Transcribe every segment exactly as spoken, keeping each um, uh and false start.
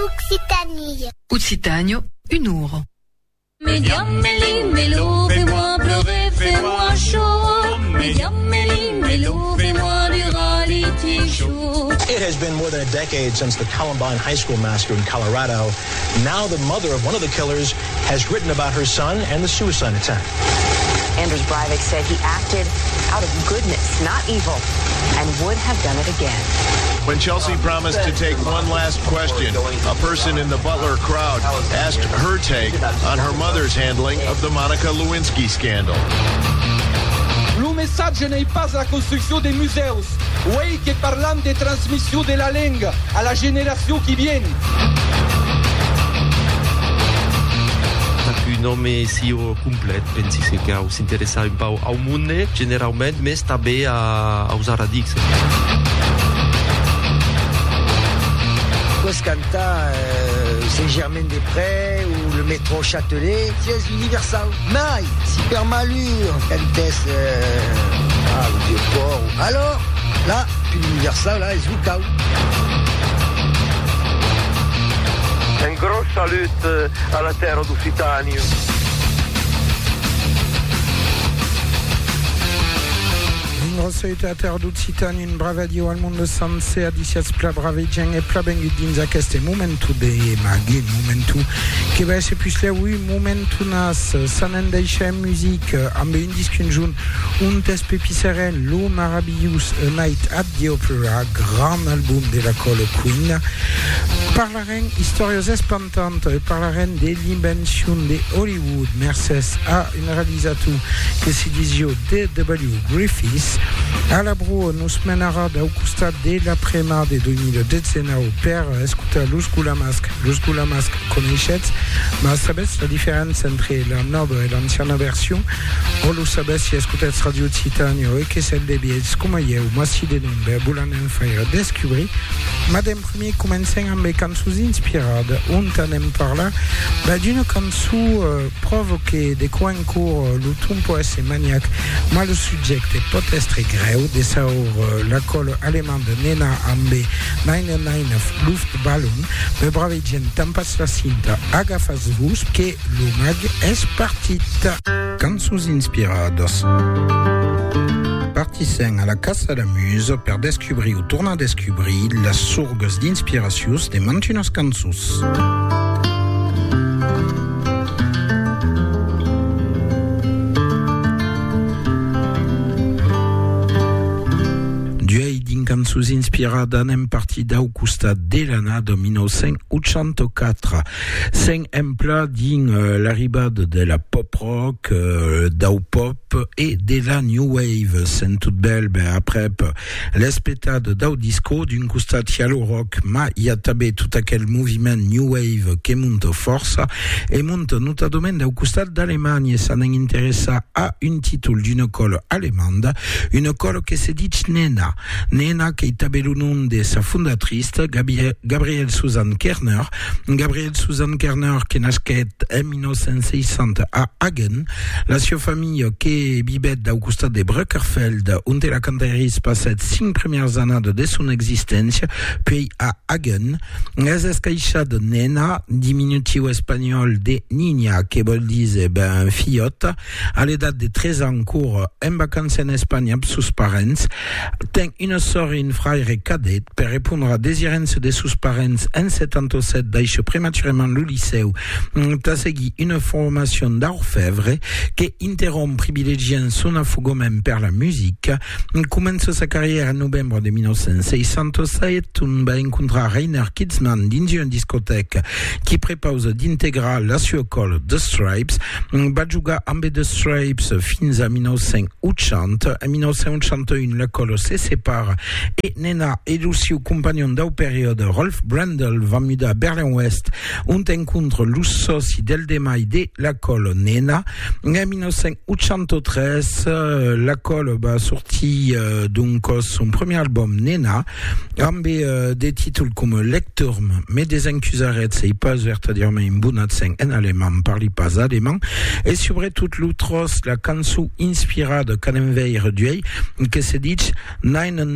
Occitanie. Occitanie, Unuro. Médiam, méli, mélo, fais-moi pleurer, fais-moi chaud. Médiam, méli, mélo, fais-moi du reality show. It has been more than a decade since the Columbine High School massacre in Colorado. Now the mother of one of the killers has written about her son and the suicide attempt. Anders Breivik said he acted out of goodness, not evil, and would have done it again. When Chelsea promised to take one last question, a person in the Butler crowd asked her take on her mother's handling of the Monica Lewinsky scandal. Lo messaggio n'est pas la construction des museus, oui che parlant de transmission de la langue à la génération qui vient. Un nome sia complet, pensi che us interessa un po' al mondo generalmente, ma sta bene a, a usare radix. Coscanta, euh, Saint-Germain-des-Prés ou le métro Châtelet, c'est Universal. Mais, super malure, Cantes, euh, ah, le vieux port. Alors, là, puis l'Universal, là, ils vous Un gros salut à la terre d'Occitanie. Salute a terra d'Occitanie, un bravadio al mondo sanse a diciats pla bravegian e pla bengut dins aquest momentu de magin, momentu que va ser plus la oui, momentu nas sanen deixa music amb un disc conjunt, un test pepisseren, lo Marabillos A Night at the Opera, grand album de la Cole Queen. Parlaren historias espantantes e parlaren de l'invention de Hollywood, mercès a un realizator que si disio D W Griffiths. A la bro nos menara da costat de la prema de deux mille dix-neuf per escutar Luz Gulamasc. Luz Gulamasc coneixets, ma sabets la diferença entre la nova e l'anciana versió, o lo sabets si escutets Radio Occitania e que cel de biets com a ieu, ma si de nombre, bulan en feire descobrir. Madame premier comencem amb cançons inspirades, on anem parlar bah, d'une cançó euh, provoquée de quoi en cours le tempo esse maniac, ma le subjecte pot estre greu de saur euh, la colle allemande Nena amb neunundneunzig Luftballon, me bravegen tampats la cinta, agafas-vos que l'omag és partit. Cançons inspirades. Partissem a la Casa da Muse per descobrir o tornar a descobrir les sorgues d'inspiracions de mantunes cançons. Cançons inspirades anem partir dau costat de l'anà de mil nou-cents oitanta-quatre. Cinc empla din euh, l'arribada de la pop rock, euh, dau pop et de la new wave. Sent tout bel, ben après l'espetade dau disco d'un costat yalo rock, ma hi ha també tot aquell moviment new wave que munta força et munta notadament dau costat d'Alemanya. S'anen interessa a un títol d'une colle allemande, une colle que se dit Nena. Nena qui est le nom de sa fondatrice, Gabrielle Susan Kerner. Gabrielle Susan Kerner qui nasquet en mille neuf-cents seixanta a Hagen. La sua famille qui vivait au costat de Brückerfeld, on la cantatrice passait cinq premières années de son existence, puis à Hagen. Les escaïchas de Nena, diminutiu espagnol de Niña, qui veut dire ben fillette, à l'âge de treize ans court en vacances en Espagne avec ses parents, ten une sœur et une frère cadet per répondre à désirance de sus parents en setanta-set d'aixo prematurement le liceu. T'ha segui une formation d'orfèvre que interrompt privilégiant son affugament per la musique. Comença sa carrière en novembre de mil nou-cents seixanta-set, on va encontrar Rainer Kitzmann dins una discoteca qui prepausa d'integrar la sua colla The Stripes. Va jugar amb The Stripes fins a mil nou-cents oitanta. En mil nou-cents oitanta-un la colla se separa e Nena e il suo compagnon dau periode Rolf Brandl va mudar a Berlin-Ouest on encontre los soci del demai de la colla Nena. En mil nou-cents oitanta-tres la colla va sortir euh, donc son premier album Nena amb euh, des titres comme Lecturm, mais des encusarets e pas vertadièrement bunatsen en allemand, parli pas allemand, et surtout l'outros la cançó inspirada qu'anem veire d'uei que se dit neunundneunzig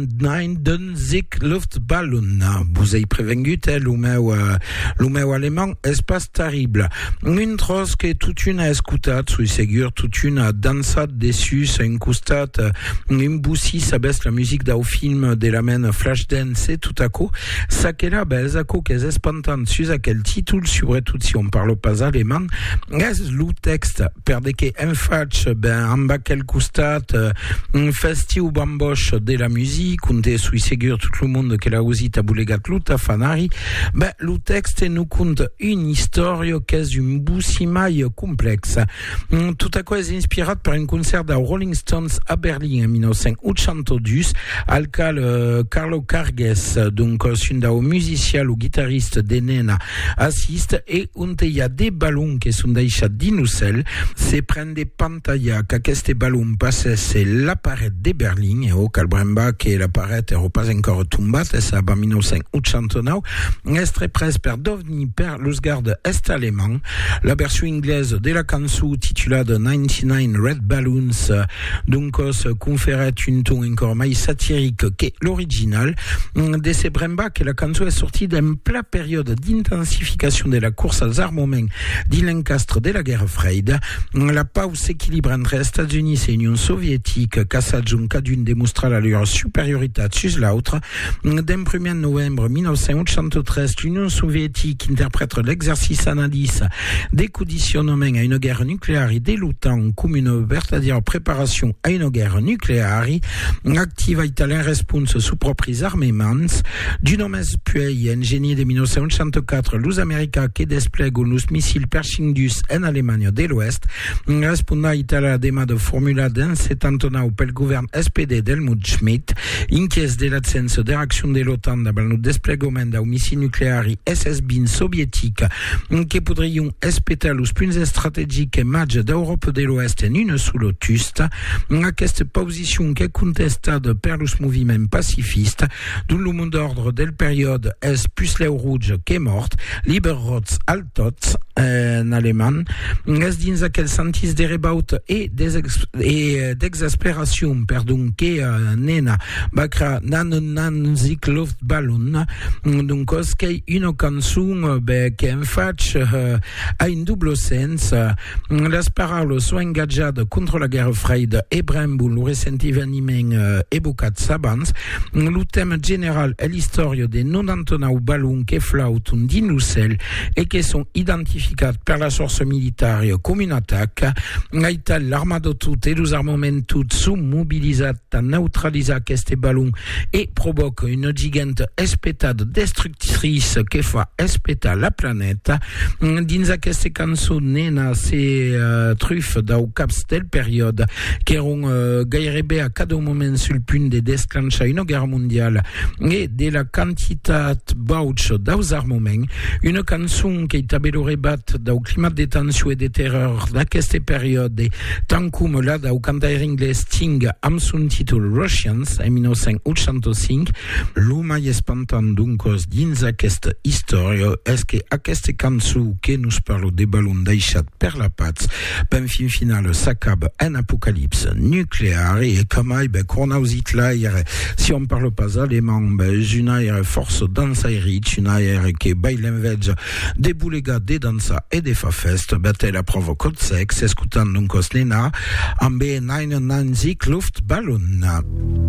den Sieg Luftballon. Vous avez prévenu, l'umeu, l'umeu allemand, espace terrible. Une trosse que toute une a escutat, sui segur, toute une a dansat dessus, un costat, une boussi, ça baisse la musique d'un film de la mène Flashdance et tout à coup, ça qu'est là, ben, ça qu'est qu'est espantant, sus à quel titre, sur tout si on parle pas allemand, est le texte, perdez que un fatch, ben, en bas quel costat, un festi ou bamboche de la musique, on est sui segur tout le monde qu'elle a osé taboulegat luta fanari, ben, le texte nous compte une histoire qu'est une boussimaille complexe. Tout à coup, est inspiré par un concert de Rolling Stones à Berlin en dix-neuf cent soixante-douze, al qual euh, Carlo Carges, donc un musicien ou guitariste de Nena, assiste et on il y a des ballons qui sont d'ailleurs d'inoussel, c'est prendre des pantalles qu'à ces ballons passaient c'est l'appareil de Berlin et au Calbremba qui l'appareil est pas encore tombé, c'est à dix-neuf cent soixante-neuf, est très presse per dovni per l'usgarde est allemand, la version anglaise de la canzone titulée quatre-vingt-dix-neuf Red Balloons, donc se conférait une ton encore plus satirique que l'original de ces Bremba que la canzone est sortie d'une pleine période d'intensification de la course aux armements de l'encastre de la guerre froide. La pause équilibre entre les États-Unis et l'Union soviétique qu'Assadjoun Kadun démonstra leur supériorité sur l'autre. D'un premier novembre dix-neuf cent soixante-treize, l'Union soviétique interprète l'exercice analyse des conditionnements à une guerre nucléaire et des l'OTAN comme une véritable préparation à une guerre nucléaire. Active italien réponse sous propres armements. Du nom puis ingénieur de dix-neuf cent soixante-quatre, les Américains qui déploient les missiles Pershing-Dus en Allemagne de l'Ouest. Répondant italien dema de formula d'un settantanove pel govern S P D d'Helmut Schmidt, inquiet de l'absence de réaction de l'OTAN dans le déploiement d'un missile nucléaire S S B soviétique qui pourraient espéter les punts stratégiques et matchs d'Europe de l'Ouest en une sous l'Otuste. À cette position qui est contestée par les mouvements pacifistes, d'où le mot d'ordre de la période est plus les rouges qui est morte, Liberrots Altots en allemand, est dins aquel sentis de rebaut et d'exaspération, pardon, qui est nena, bakra nan nan zik Luftballon, donc est une canzone qui en fait a un double sens. Les paroles sont engagées contre la guerre froide et Bremboul, le ressentimento et Bocat Sabans. Le thème général est l'histoire des quatre-vingt-dix-neuf ballons qui flottent d'inoussel et qui sont identifiés par la source militaire comme une attaque. L'armada toute et les armements tous sont mobilisés à neutraliser ces ballons et provoquent une gigante espétade destructrice qui fait espéter la planète. Dins queste canzone nena ces uh, truffes d'au caps telle période qui eront uh, gairebé à cada moment sul punt de desclencher une guerre mondiale et de la quantité bauch d'aus armements, une canzone qui est améliorée d'au climat de tension et de terreur d'aqueste période tant comme là d'au cantaire anglais Sting am son titre Russians en dix-neuf cent soixante-cinq. Lo mai espantant donc dins aquesta història és que aquesta cançó que nous parle des ballons deixat per la paz ben fin final s'acaba en apocalypse nucléaire et comme ben qu'on a aux Hitler si on parle pas allemand ben une aire force dansa et rich une aire que bailenvege des boulega des dansa et des fafest ben la provoque de sexe escutant donc Nena ambe neun neun Luftballon.